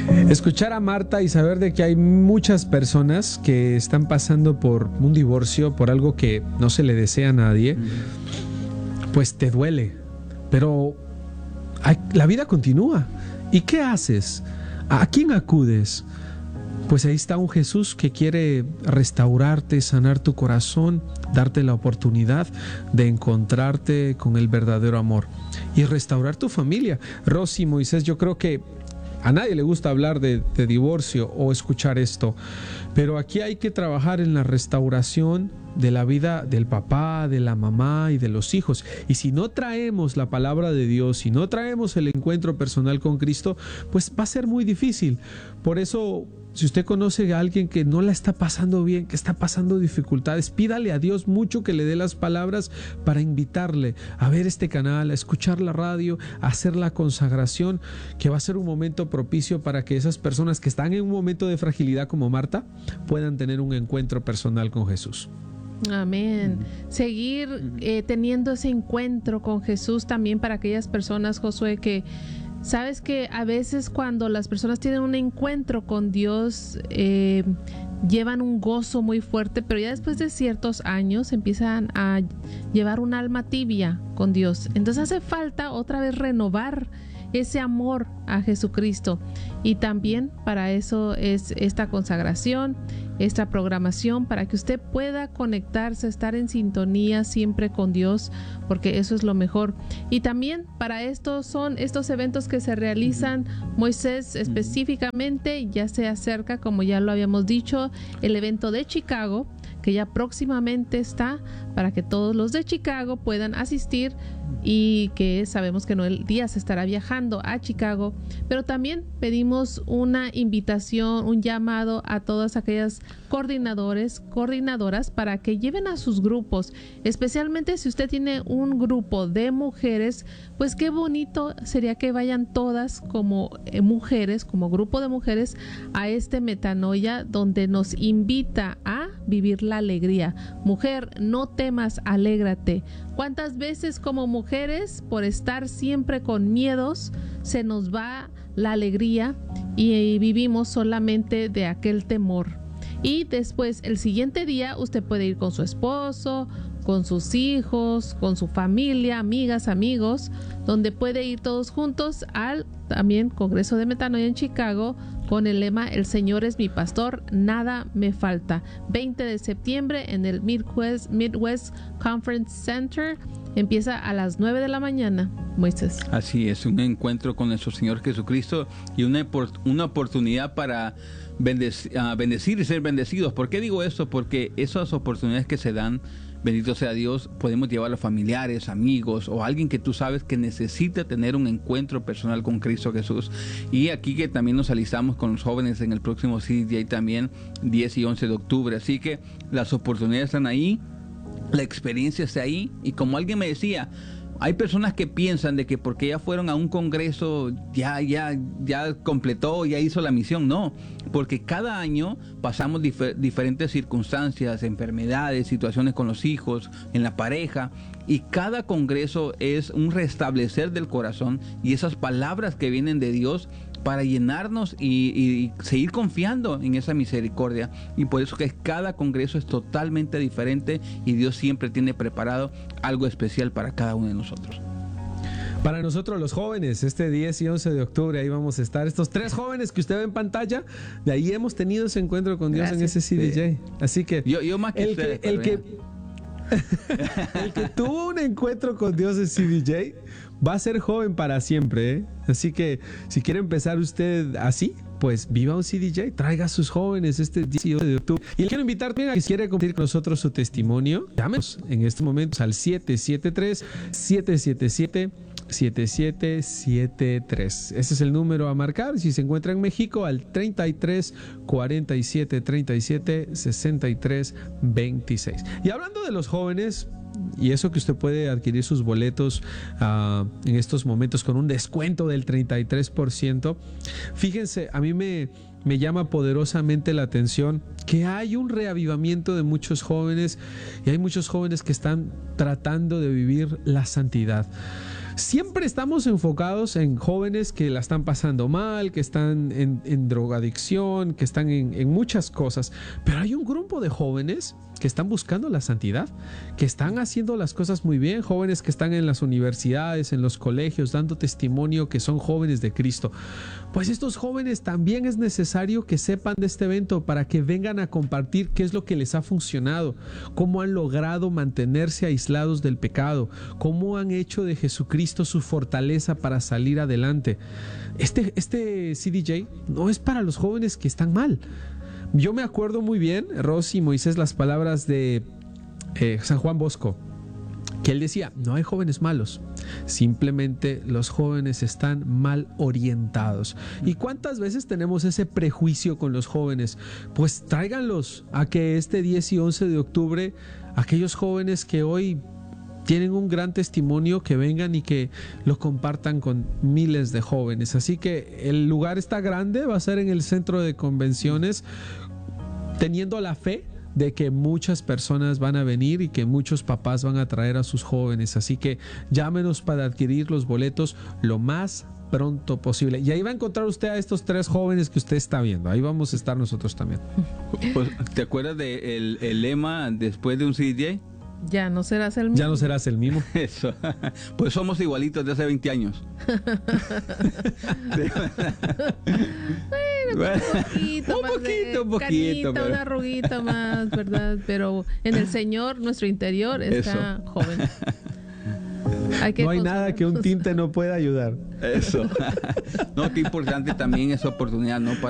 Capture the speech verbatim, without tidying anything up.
Escuchar a Marta y saber de que hay muchas personas que están pasando por un divorcio, por algo que no se le desea a nadie, pues te duele. Pero hay, la vida continúa. ¿Y qué haces? ¿A quién acudes? Pues ahí está un Jesús que quiere restaurarte, sanar tu corazón, darte la oportunidad de encontrarte con el verdadero amor y restaurar tu familia. Rosy, Moisés, yo creo que a nadie le gusta hablar de, de divorcio o escuchar esto, pero aquí hay que trabajar en la restauración de la vida del papá, de la mamá y de los hijos. Y si no traemos la palabra de Dios, si no traemos el encuentro personal con Cristo, pues va a ser muy difícil. Por eso, si usted conoce a alguien que no la está pasando bien, que está pasando dificultades, pídale a Dios mucho que le dé las palabras para invitarle a ver este canal, a escuchar la radio, a hacer la consagración, que va a ser un momento propicio para que esas personas que están en un momento de fragilidad como Marta puedan tener un encuentro personal con Jesús. Amén. Uh-huh. Seguir eh, teniendo ese encuentro con Jesús también para aquellas personas, Josué, que sabes que a veces cuando las personas tienen un encuentro con Dios, eh, llevan un gozo muy fuerte, pero ya después de ciertos años empiezan a llevar un alma tibia con Dios. Entonces hace falta otra vez renovar ese amor a Jesucristo, y también para eso es esta consagración, esta programación, para que usted pueda conectarse, estar en sintonía siempre con Dios, porque eso es lo mejor. Y también para esto son estos eventos que se realizan, Moisés, específicamente ya se acerca, como ya lo habíamos dicho, el evento de Chicago, que ya próximamente está, para que todos los de Chicago puedan asistir, y que sabemos que Noel Díaz estará viajando a Chicago. Pero también pedimos una invitación, un llamado a todas aquellas coordinadores, coordinadoras, para que lleven a sus grupos, especialmente si usted tiene un grupo de mujeres, pues qué bonito sería que vayan todas como eh, mujeres, como grupo de mujeres, a este Metanoia, donde nos invita a vivir la alegría. Mujer, no temas, alégrate. ¿Cuántas veces como mujeres, por estar siempre con miedos, se nos va la alegría y, y vivimos solamente de aquel temor? Y después, el siguiente día, usted puede ir con su esposo, con sus hijos, con su familia, amigas, amigos, donde puede ir todos juntos al también Congreso de Metanoia en Chicago, con el lema "El Señor es mi pastor, nada me falta". veinte de septiembre en el Midwest, Midwest Conference Center. Empieza a las nueve de la mañana, Moisés. Así es, un encuentro con nuestro Señor Jesucristo y una, una oportunidad para bendecir, uh, bendecir y ser bendecidos. ¿Por qué digo esto? Porque esas oportunidades que se dan, bendito sea Dios, podemos llevar a familiares, amigos o alguien que tú sabes que necesita tener un encuentro personal con Cristo Jesús. Y aquí que también nos alistamos con los jóvenes en el próximo C D J también, diez y once de octubre. Así que las oportunidades están ahí, la experiencia está ahí, y como alguien me decía, hay personas que piensan de que porque ya fueron a un congreso, ya, ya, ya completó, ya hizo la misión. No, porque cada año pasamos dif- diferentes circunstancias, enfermedades, situaciones con los hijos, en la pareja, y cada congreso es un restablecer del corazón y esas palabras que vienen de Dios para llenarnos y, y seguir confiando en esa misericordia. Y por eso que cada congreso es totalmente diferente, y Dios siempre tiene preparado algo especial para cada uno de nosotros. Para nosotros los jóvenes, este diez y once de octubre, ahí vamos a estar. Estos tres jóvenes que usted ve en pantalla, de ahí hemos tenido ese encuentro con Dios. Gracias, en ese C D J. Así que yo, yo más que el ustedes, que, el que el que tuvo un encuentro con Dios en C D J va a ser joven para siempre, ¿eh? Así que si quiere empezar usted así, pues viva un C D J, traiga a sus jóvenes este dieciocho de octubre. Y le quiero invitar también a que si quiere compartir con nosotros su testimonio, llámenos en estos momentos al siete siete tres, siete siete siete, siete siete siete tres. Ese es el número a marcar. Si se encuentra en México, al treinta y tres, cuarenta y siete, treinta y siete, sesenta y tres, veintiséis. Y hablando de los jóvenes, y eso que usted puede adquirir sus boletos uh, en estos momentos con un descuento del treinta y tres por ciento. Fíjense, a mí me, me llama poderosamente la atención que hay un reavivamiento de muchos jóvenes, y hay muchos jóvenes que están tratando de vivir la santidad. siempre estamos enfocados en jóvenes que la están pasando mal, que están en, en drogadicción, que están en, en muchas cosas, pero hay un grupo de jóvenes que están buscando la santidad, que están haciendo las cosas muy bien, jóvenes que están en las universidades, en los colegios, dando testimonio que son jóvenes de Cristo. Pues estos jóvenes también es necesario que sepan de este evento para que vengan a compartir qué es lo que les ha funcionado, cómo han logrado mantenerse aislados del pecado, cómo han hecho de Jesucristo su fortaleza para salir adelante. Este, este C D J no es para los jóvenes que están mal. Yo me acuerdo muy bien, Rosy y Moisés, las palabras de eh, San Juan Bosco, que él decía, no hay jóvenes malos, simplemente los jóvenes están mal orientados. ¿Y cuántas veces tenemos ese prejuicio con los jóvenes? Pues tráiganlos a que este diez y once de octubre, aquellos jóvenes que hoy tienen un gran testimonio, que vengan y que lo compartan con miles de jóvenes. Así que el lugar está grande, va a ser en el centro de convenciones, teniendo la fe de que muchas personas van a venir y que muchos papás van a traer a sus jóvenes. Así que llámenos para adquirir los boletos lo más pronto posible. Y ahí va a encontrar usted a estos tres jóvenes que usted está viendo. Ahí vamos a estar nosotros también. Pues, ¿te acuerdas del de el lema después de un C D J? Ya no serás el mismo. Ya no serás el mismo. Eso. Pues somos igualitos de hace veinte años. Bueno, un poquito, un más poquito, de un poquito, canita, pero... una arruguita más, ¿verdad? Pero en el Señor, nuestro interior está Eso. joven. Hay que no hay nada que un tinte no pueda ayudar. Eso. No, qué importante también esa oportunidad, ¿no? Para